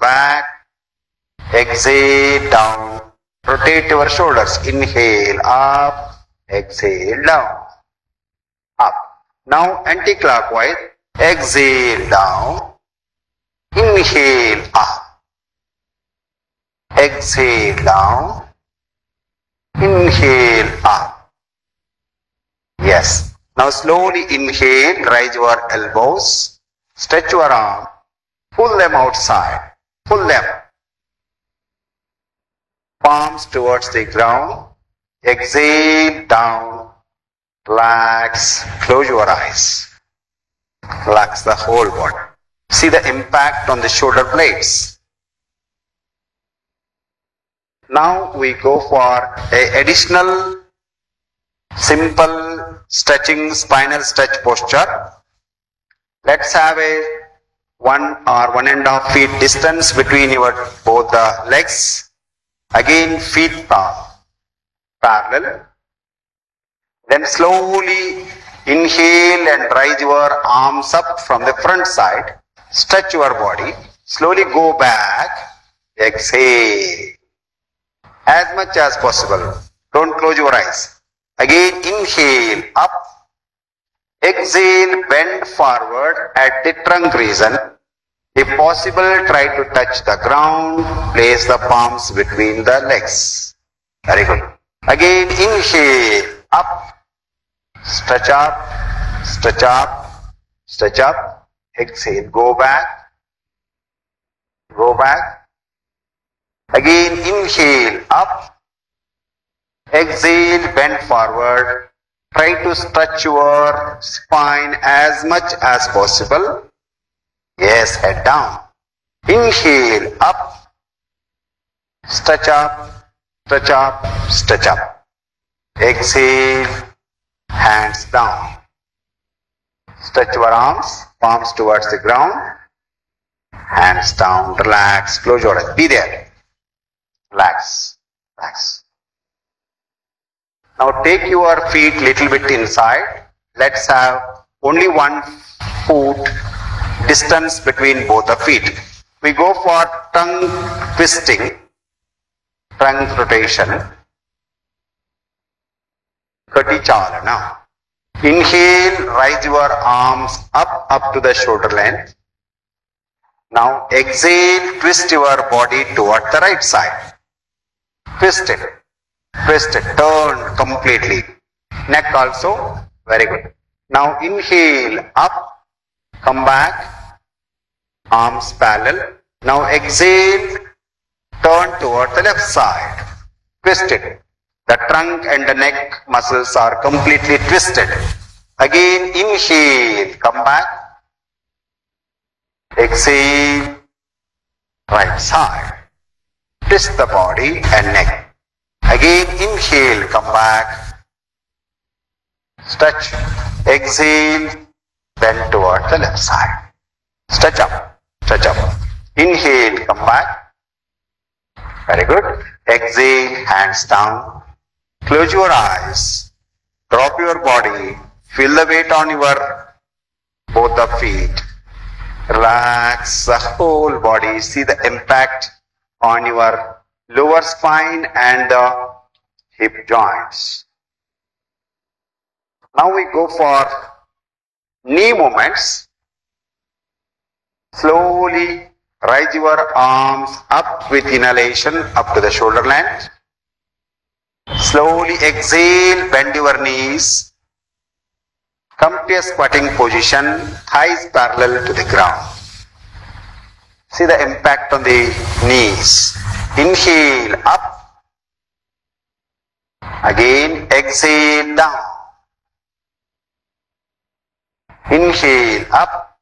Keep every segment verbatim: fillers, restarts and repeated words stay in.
back. Exhale, down. Rotate your shoulders. Inhale, up. Exhale, down. Up. Now anti-clockwise. Exhale, down. Inhale, up. Exhale, down. Inhale, up. Yes. Now slowly inhale, raise your elbows, stretch your arm, pull them outside, pull them. Palms towards the ground. Exhale, down. Relax, close your eyes. Relax the whole body. See the impact on the shoulder blades. Now we go for a additional simple stretching spinal stretch posture. Let's have a one or one and a half feet distance between your both the legs. Again feet parallel. Then slowly inhale and raise your arms up from the front side. Stretch your body. Slowly go back. Exhale. As much as possible. Don't close your eyes. Again inhale up. Exhale, bend forward at the trunk region. If possible, try to touch the ground. Place the palms between the legs. Very good. Again inhale up. Stretch up, stretch up, stretch up. Exhale, go back. Go back. Again inhale up. Exhale, bend forward. Try to stretch your spine as much as possible. Yes, head down. Inhale up. Stretch up, stretch up, stretch up. Exhale, hands down. Stretch your arms, palms towards the ground. Hands down, relax, close your eyes. Be there. Relax, relax. Now take your feet little bit inside. Let's have only one foot distance between both the feet. We go for tongue twisting, tongue rotation. Kati chala now. Inhale, raise your arms up, up to the shoulder length. Now exhale, twist your body toward the right side. Twist it. Twist it, turn completely. Neck also, very good. Now inhale, up, come back, arms parallel. Now exhale, turn toward the left side. Twist it. The trunk and the neck muscles are completely twisted. Again inhale, come back. Exhale, right side. Twist the body and neck. Again inhale, come back. Stretch. Exhale, bend toward the left side. Stretch up, stretch up. Inhale, come back. Very good. Exhale, hands down. Close your eyes. Drop your body. Feel the weight on your both the feet. Relax the whole body. See the impact on your lower spine and the hip joints. Now we go for knee movements. Slowly raise your arms up with inhalation up to the shoulder length. Slowly exhale, bend your knees. Come to a squatting position, thighs parallel to the ground. See the impact on the knees. Inhale up. Again exhale down. Inhale up.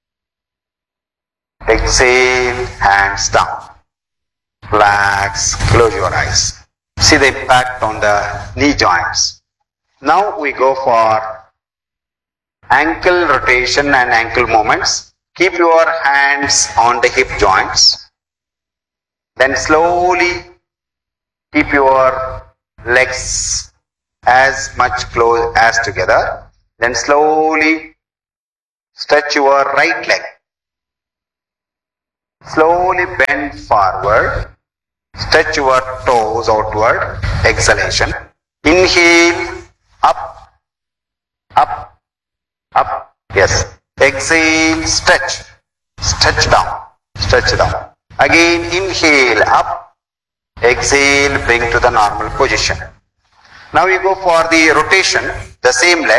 Exhale, hands down. Relax, close your eyes. See the impact on the knee joints. Now we go for ankle rotation and ankle movements. Keep your hands on the hip joints. Then slowly keep your legs as much close as together. Then slowly stretch your right leg. Slowly bend forward. Stretch your toes outward. Exhalation. Inhale. Up. Up. Up. Yes. Exhale. Stretch. Stretch down. Stretch down. Again inhale. Up. Exhale. Bring to the normal position. Now we go for the rotation. The same leg.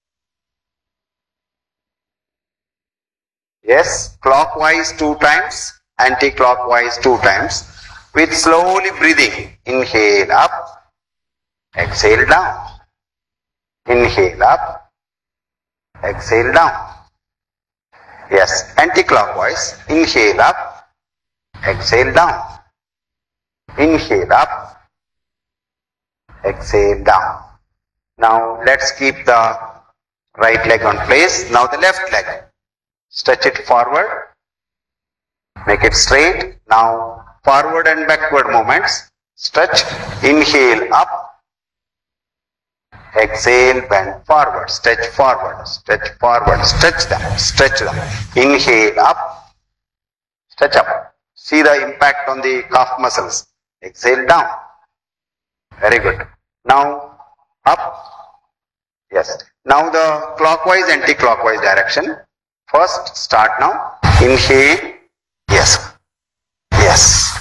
Yes. Clockwise two times. Anti-clockwise two times. With slowly breathing. Inhale up. Exhale down. Inhale up. Exhale down. Yes. Anti-clockwise. Inhale up. Exhale down. Inhale up. Exhale down. Now let's keep the right leg on place. Now the left leg. Stretch it forward. Make it straight. Now forward and backward movements. Stretch. Inhale up. Exhale, bend forward. Stretch forward. Stretch forward. Stretch them. Stretch them. Inhale up. Stretch up. See the impact on the calf muscles. Exhale down. Very good. Now up. Yes. Now the clockwise, anti-clockwise direction. First start now. Inhale. Yes. Yes.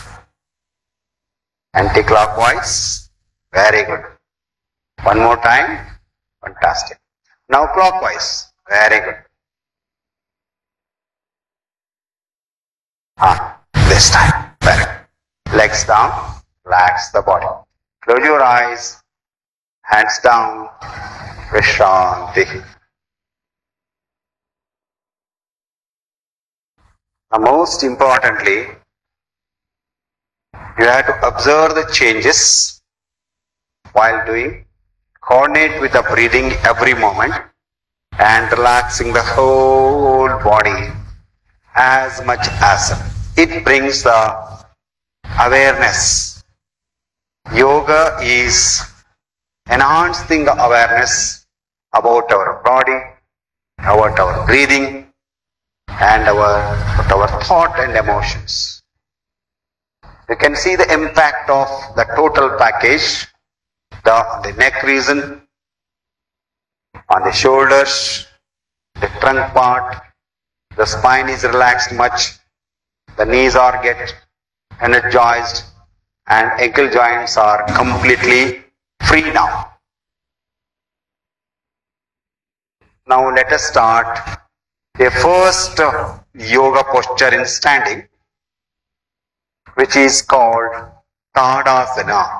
Anti-clockwise. Very good. One more time. Fantastic. Now clockwise. Very good. Ah, this time. Very good. Legs down. Relax the body. Close your eyes. Hands down. Vishanti. Now most importantly, you have to observe the changes while doing. Coordinate with the breathing every moment and relaxing the whole body as much as it brings the awareness. Yoga is enhancing the awareness about our body, about our breathing, and our, about our thought and emotions. You can see the impact of the total package. The, on the neck region, on the shoulders, the trunk part, the spine is relaxed much, the knees are get energized, and ankle joints are completely free now. Now let us start the first yoga posture in standing, which is called Tadasana.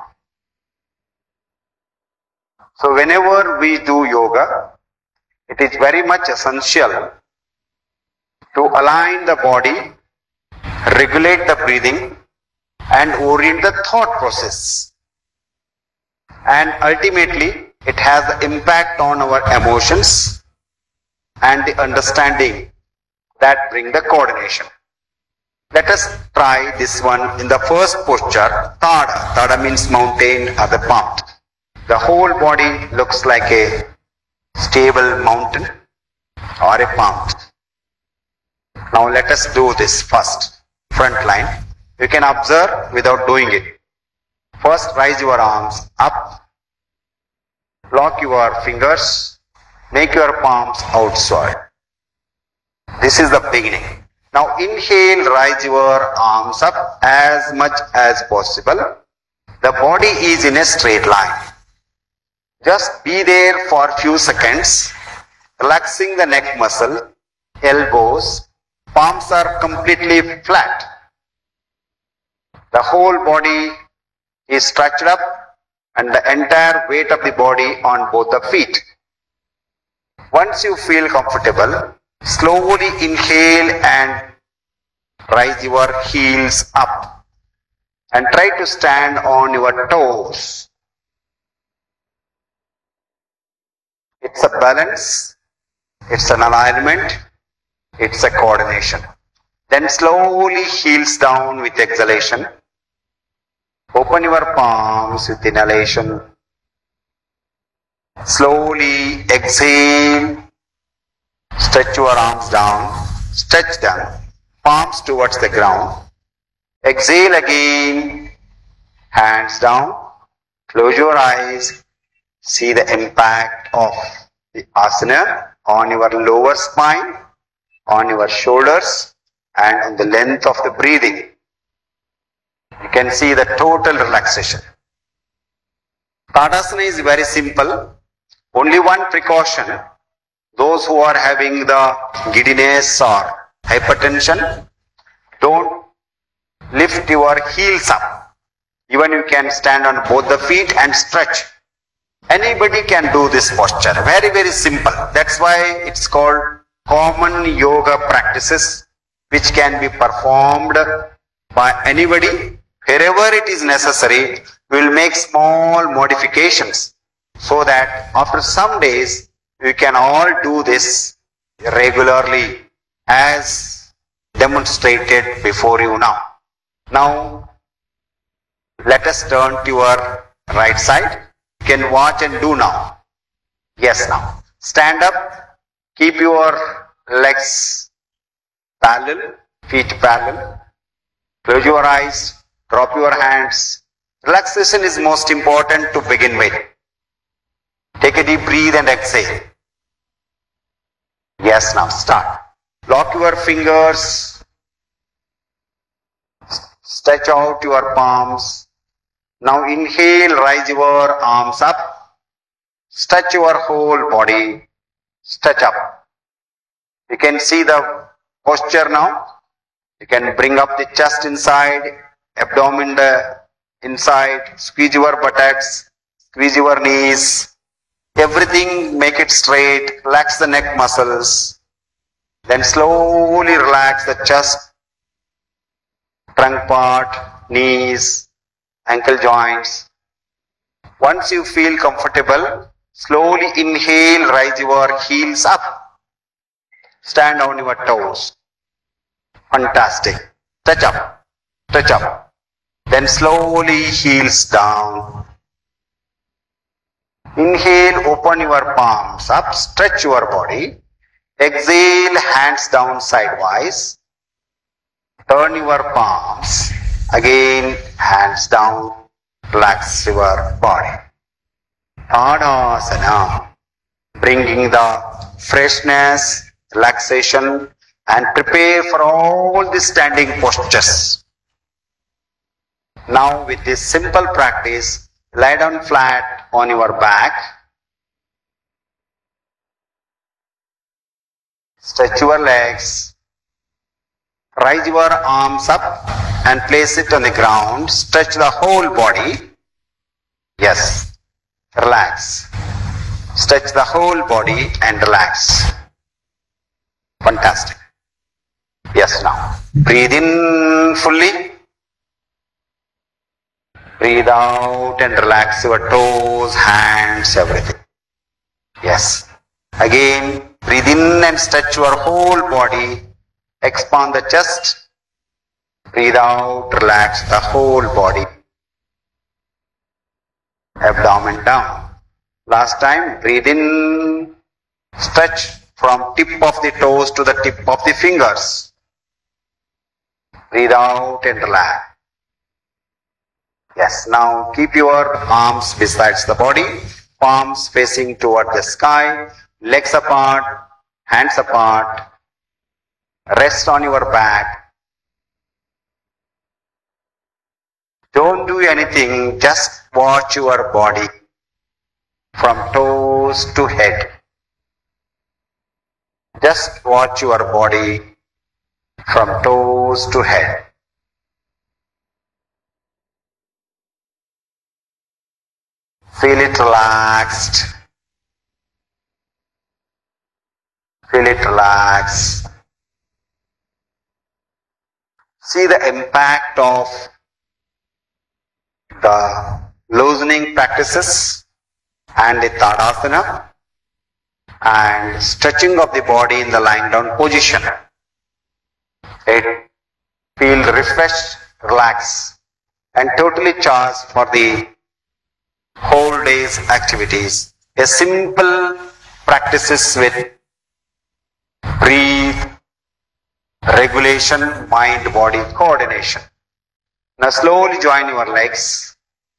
So whenever we do yoga, it is very much essential to align the body, regulate the breathing, and orient the thought process. And ultimately, it has the impact on our emotions and the understanding that bring the coordination. Let us try this one in the first posture, Tada. Tada means mountain or the palm. The whole body looks like a stable mountain or a palm. Now let us do this first. Front line. You can observe without doing it. First raise your arms up. Lock your fingers. Make your palms outside. This is the beginning. Now inhale, raise your arms up as much as possible. The body is in a straight line. Just be there for a few seconds, relaxing the neck muscle, elbows, palms are completely flat. The whole body is stretched up and the entire weight of the body on both the feet. Once you feel comfortable, slowly inhale and raise your heels up and try to stand on your toes. It's a balance, it's an alignment, it's a coordination. Then slowly heels down with exhalation. Open your palms with inhalation. Slowly exhale. Stretch your arms down. Stretch them. palms towards the ground. Exhale again, hands down, close your eyes, see the impact of the asana on your lower spine, on your shoulders, and on the length of the breathing. You can see the total relaxation. Tadasana is very simple. Only one precaution. Those who are having the giddiness or hypertension, don't lift your heels up. Even you can stand on both the feet and stretch. Anybody can do this posture. Very, very simple. That's why it's called common yoga practices, which can be performed by anybody. Wherever it is necessary, we will make small modifications so that after some days, we can all do this regularly as demonstrated before you now. Now, let us turn to your right side. You can watch and do now. Yes, now. Stand up. Keep your legs parallel, feet parallel. Close your eyes. Drop your hands. Relaxation is most important to begin with. Take a deep breath and exhale. Yes, now start. Lock your fingers. Stretch out your palms. Now inhale, rise your arms up. Stretch your whole body. Stretch up. You can see the posture now. You can bring up the chest inside, abdomen inside, squeeze your buttocks, squeeze your knees. Everything, make it straight, relax the neck muscles. Then slowly relax the chest, trunk part, knees, ankle joints. Once you feel comfortable, slowly inhale, rise your heels up. Stand on your toes. Fantastic. Touch up, touch up. Then slowly heels down. Inhale, open your palms up, stretch your body. Exhale, hands down sidewise. Turn your palms. Again, hands down. Relax your body. Tadasana. Bringing the freshness, relaxation, and prepare for all the standing postures. Now, with this simple practice, lie down flat on your back. Stretch your legs. Rise your arms up and place it on the ground. Stretch the whole body. Yes. Relax. Stretch the whole body and relax. Fantastic. Yes, now. Breathe in fully. Breathe out and relax your toes, hands, everything. Yes. Again, breathe in and stretch your whole body. Expand the chest. Breathe out, relax the whole body. Abdomen down. Last time, breathe in, stretch from tip of the toes to the tip of the fingers. Breathe out and relax. Yes, now keep your arms besides the body, palms facing toward the sky, legs apart, hands apart. Rest on your back. Don't do anything, just watch your body from toes to head. Just watch your body from toes to head. Feel it relaxed. Feel it relaxed. See the impact of the loosening practices and the Tadasana and stretching of the body in the lying down position. It feels refreshed, relaxed, and totally charged for the whole day's activities. A simple practices with breathe, regulation, mind-body coordination. Now slowly join your legs.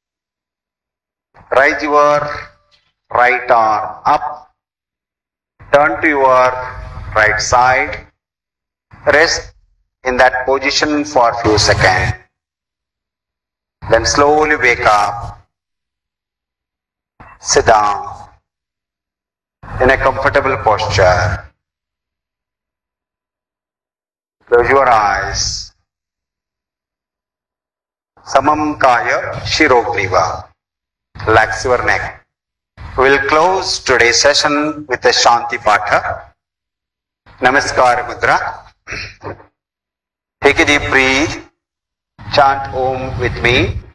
Raise your right arm up. Turn to your right side. Rest in that position for a few seconds. Then slowly wake up. Sit down in a comfortable posture. Close your eyes. Samam Kaya Shirogriva. Relax your neck. We will close today's session with a Shanti Patha. Namaskar Mudra. Take a deep breath. Chant Om with me.